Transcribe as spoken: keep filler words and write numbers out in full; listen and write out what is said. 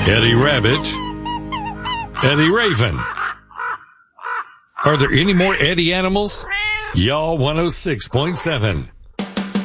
Eddie Rabbit, Eddie Raven. Are there any more Eddie animals? Y'all one oh six point seven.